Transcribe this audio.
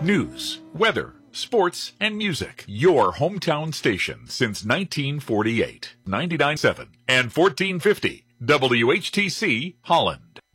News, weather, sports, and music. Your hometown station since 1948. 99.7 and 1450 WHTC Holland.